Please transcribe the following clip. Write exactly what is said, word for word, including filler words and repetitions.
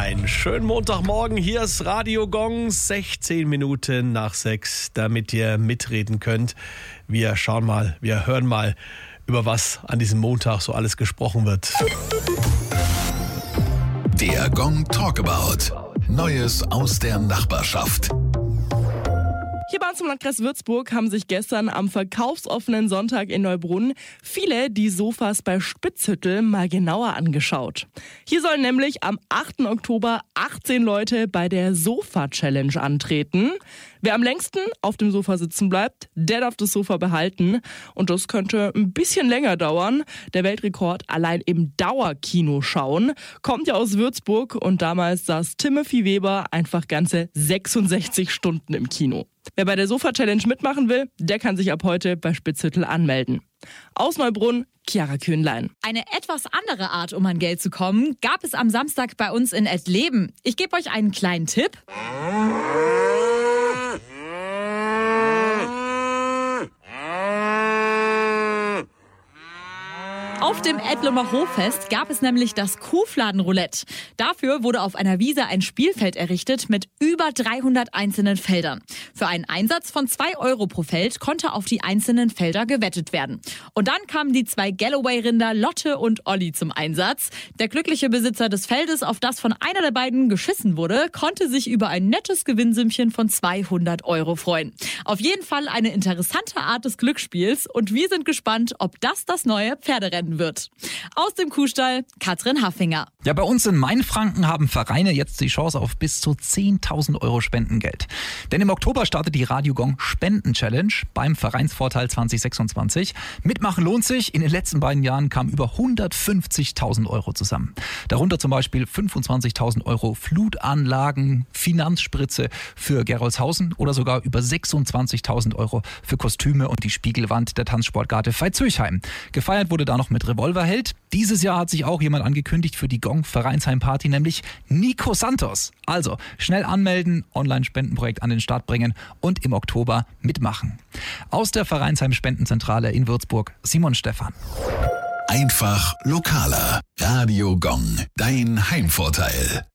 Einen schönen Montagmorgen, hier ist Radio Gong, sechzehn Minuten nach sechs, damit ihr mitreden könnt. Wir schauen mal, wir hören mal, über was an diesem Montag so alles gesprochen wird. Der Gong Talkabout. Neues aus der Nachbarschaft. Hier bei uns im Landkreis Würzburg haben sich gestern am verkaufsoffenen Sonntag in Neubrunn viele die Sofas bei Spitzhüttel mal genauer angeschaut. Hier sollen nämlich am achten Oktober achtzehn Leute bei der Sofa-Challenge antreten. Wer am längsten auf dem Sofa sitzen bleibt, der darf das Sofa behalten. Und das könnte ein bisschen länger dauern. Der Weltrekord allein im Dauerkino schauen kommt ja aus Würzburg und damals saß Timothy Weber einfach ganze sechsundsechzig Stunden im Kino. Wer bei der Sofa-Challenge mitmachen will, der kann sich ab heute bei Spitzhüttel anmelden. Aus Neubrunn, Chiara Kühnlein. Eine etwas andere Art, um an Geld zu kommen, gab es am Samstag bei uns in Ettleben. Ich gebe euch einen kleinen Tipp. Auf dem Ettlumer Hoffest gab es nämlich das Kuhfladenroulette. Dafür wurde auf einer Wiese ein Spielfeld errichtet mit über dreihundert einzelnen Feldern. Für einen Einsatz von zwei Euro pro Feld konnte auf die einzelnen Felder gewettet werden. Und dann kamen die zwei Galloway-Rinder Lotte und Olli zum Einsatz. Der glückliche Besitzer des Feldes, auf das von einer der beiden geschissen wurde, konnte sich über ein nettes Gewinnsümmchen von zweihundert Euro freuen. Auf jeden Fall eine interessante Art des Glücksspiels und wir sind gespannt, ob das das neue Pferderennen wird. Aus dem Kuhstall, Katrin Haffinger. Ja, bei uns in Mainfranken haben Vereine jetzt die Chance auf bis zu zehntausend Euro Spendengeld. Denn im Oktober startet die Radio Gong Spenden-Challenge beim Vereinsvorteil zwanzig sechsundzwanzig. Mitmachen lohnt sich. In den letzten beiden Jahren kamen über hundertfünfzigtausend Euro zusammen. Darunter zum Beispiel fünfundzwanzigtausend Euro Flutanlagen, Finanzspritze für Gerolzhausen oder sogar über sechsundzwanzigtausend Euro für Kostüme und die Spiegelwand der Tanzsportgarde Veitshöchheim. Gefeiert wurde da noch mit Revolverheld. Dieses Jahr hat sich auch jemand angekündigt für die Gong Vereinsheim-Party, nämlich Nico Santos. Also schnell anmelden, Online-Spendenprojekt an den Start bringen und im Oktober mitmachen. Aus der Vereinsheim-Spendenzentrale in Würzburg, Simon Stephan. Einfach lokaler. Radio Gong. Dein Heimvorteil.